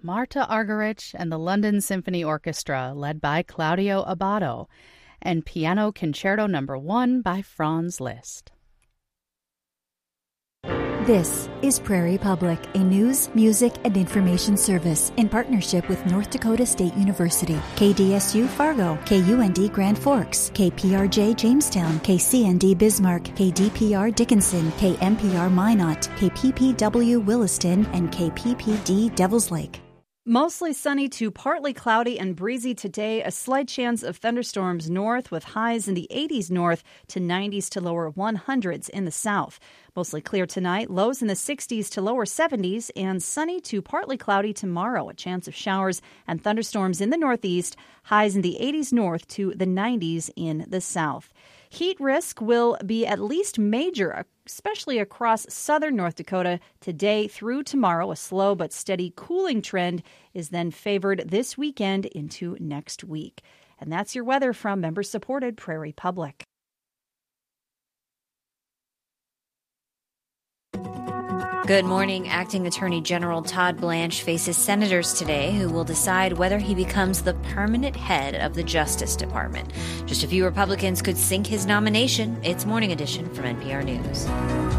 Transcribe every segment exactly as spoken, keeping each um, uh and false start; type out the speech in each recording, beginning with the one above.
Marta Argerich and the London Symphony Orchestra, led by Claudio Abbado, and Piano Concerto Number One by Franz Liszt. This is Prairie Public, a news, music, and information service in partnership with North Dakota State University, K D S U Fargo, K U N D Grand Forks, K P R J Jamestown, K C N D Bismarck, K D P R Dickinson, K M P R Minot, K P P W Williston, and K P P D Devils Lake. Mostly sunny to partly cloudy and breezy today. A slight chance of thunderstorms north with highs in the eighties north to nineties to lower hundreds in the south. Mostly clear tonight, lows in the sixties to lower seventies, and sunny to partly cloudy tomorrow. A chance of showers and thunderstorms in the northeast, highs in the eighties north to the nineties in the south. Heat risk will be at least major, especially across southern North Dakota today through tomorrow. A slow but steady cooling trend is then favored this weekend into next week. And that's your weather from member-supported Prairie Public. Good morning. Acting Attorney General Todd Blanche faces senators today who will decide whether he becomes the permanent head of the Justice Department. Just a few Republicans could sink his nomination. It's Morning Edition from N P R News.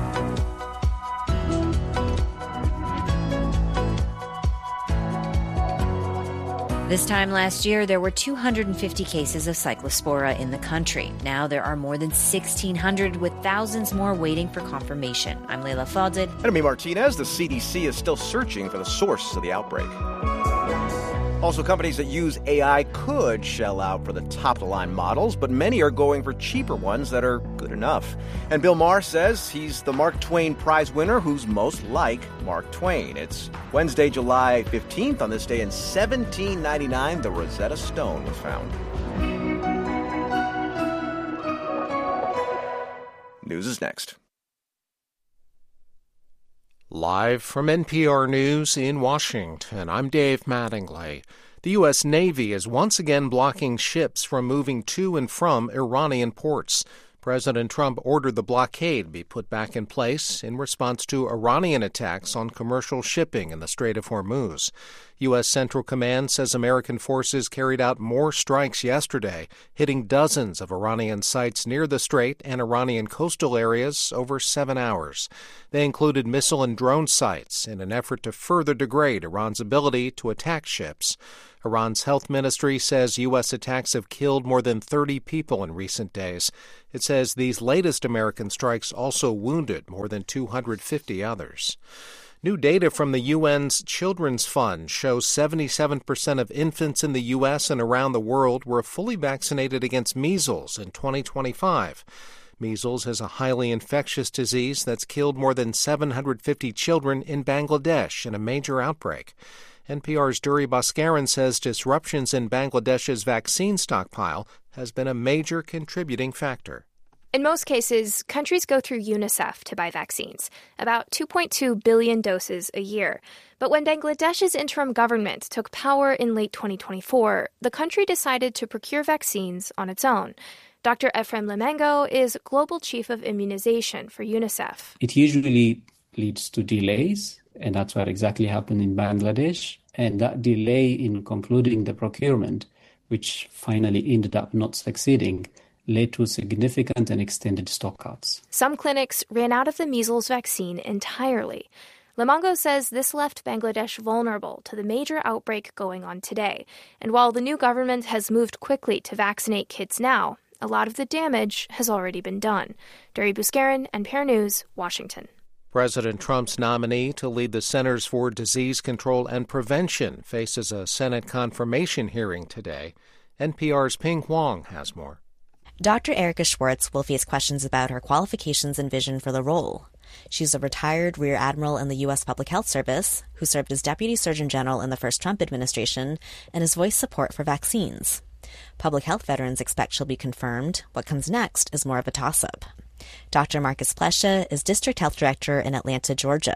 This time last year, there were two hundred fifty cases of cyclospora in the country. Now there are more than sixteen hundred, with thousands more waiting for confirmation. I'm Leila Fadel. And me, Martinez. The C D C is still searching for the source of the outbreak. Also, companies that use A I could shell out for the top-of-the-line models, but many are going for cheaper ones that are good enough. And Bill Maher says he's the Mark Twain Prize winner who's most like Mark Twain. It's Wednesday, July fifteenth. On this day in seventeen ninety-nine, the Rosetta Stone was found. News is next. Live from N P R News in Washington, I'm Dave Mattingly. The U S. Navy is once again blocking ships from moving to and from Iranian ports. President Trump ordered the blockade be put back in place in response to Iranian attacks on commercial shipping in the Strait of Hormuz. U S. Central Command says American forces carried out more strikes yesterday, hitting dozens of Iranian sites near the strait and Iranian coastal areas over seven hours. They included missile and drone sites in an effort to further degrade Iran's ability to attack ships. Iran's health ministry says U S attacks have killed more than thirty people in recent days. It says these latest American strikes also wounded more than two hundred fifty others. New data from the U N's Children's Fund shows seventy-seven percent of infants in the U S and around the world were fully vaccinated against measles in twenty twenty-five. Measles is a highly infectious disease that's killed more than seven hundred fifty children in Bangladesh in a major outbreak. N P R's Duri Bhaskaran says disruptions in Bangladesh's vaccine stockpile has been a major contributing factor. In most cases, countries go through UNICEF to buy vaccines, about two point two billion doses a year. But when Bangladesh's interim government took power in late twenty twenty-four, the country decided to procure vaccines on its own. Doctor Ephraim Lemengo is Global Chief of Immunization for UNICEF. It usually leads to delays, and that's what exactly happened in Bangladesh. And that delay in concluding the procurement, which finally ended up not succeeding, led to significant and extended stockouts. Some clinics ran out of the measles vaccine entirely. Lemengo says this left Bangladesh vulnerable to the major outbreak going on today. And while the new government has moved quickly to vaccinate kids now, a lot of the damage has already been done. Duri Bhaskaran, N P R News, Washington. President Trump's nominee to lead the Centers for Disease Control and Prevention faces a Senate confirmation hearing today. N P R's Ping Huang has more. Doctor Erica Schwartz will face questions about her qualifications and vision for the role. She's a retired Rear Admiral in the U S. Public Health Service who served as Deputy Surgeon General in the first Trump administration and has voiced support for vaccines. Public health veterans expect she'll be confirmed. What comes next is more of a toss-up. Doctor Marcus Plescia is District Health Director in Atlanta, Georgia.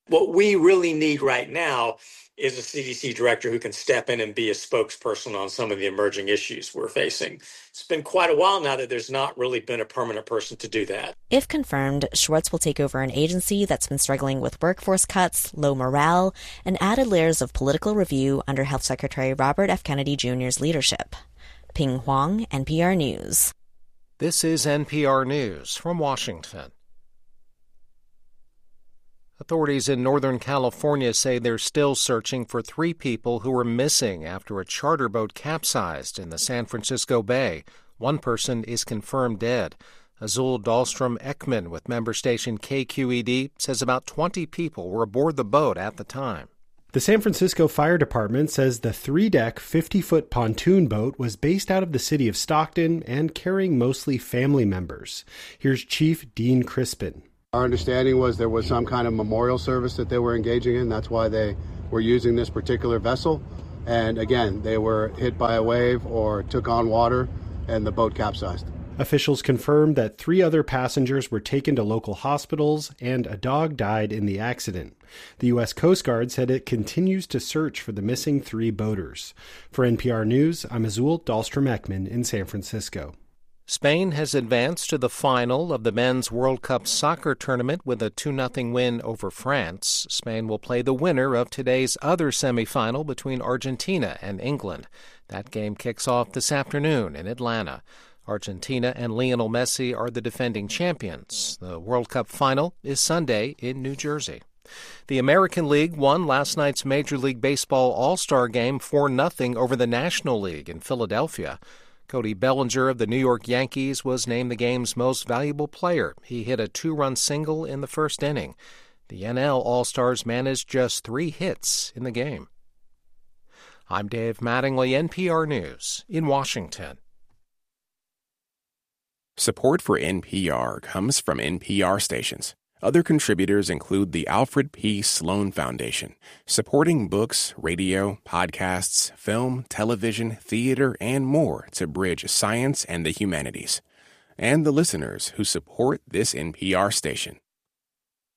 What we really need right now is a C D C director who can step in and be a spokesperson on some of the emerging issues we're facing. It's been quite a while now that there's not really been a permanent person to do that. If confirmed, Schwartz will take over an agency that's been struggling with workforce cuts, low morale, and added layers of political review under Health Secretary Robert F. Kennedy Junior's leadership. Ping Huang, N P R News. This is N P R News from Washington. Authorities in Northern California say they're still searching for three people who were missing after a charter boat capsized in the San Francisco Bay. One person is confirmed dead. Azul Dahlstrom Ekman with member station K Q E D says about twenty people were aboard the boat at the time. The San Francisco Fire Department says the three-deck, fifty-foot pontoon boat was based out of the city of Stockton and carrying mostly family members. Here's Chief Dean Crispin. Our understanding was there was some kind of memorial service that they were engaging in. That's why they were using this particular vessel. And again, they were hit by a wave or took on water, and the boat capsized. Officials confirmed that three other passengers were taken to local hospitals and a dog died in the accident. The U S Coast Guard said it continues to search for the missing three boaters. For N P R News, I'm Azul Dahlstrom Ekman in San Francisco. Spain has advanced to the final of the Men's World Cup soccer tournament with a two nothing win over France. Spain will play the winner of today's other semifinal between Argentina and England. That game kicks off this afternoon in Atlanta. Argentina and Lionel Messi are the defending champions. The World Cup final is Sunday in New Jersey. The American League won last night's Major League Baseball All-Star Game four nothing over the National League in Philadelphia. Cody Bellinger of the New York Yankees was named the game's most valuable player. He hit a two-run single in the first inning. The N L All-Stars managed just three hits in the game. I'm Dave Mattingly, N P R News in Washington. Support for N P R comes from N P R stations. Other contributors include the Alfred P. Sloan Foundation, supporting books, radio, podcasts, film, television, theater, and more to bridge science and the humanities. And the listeners who support this N P R station.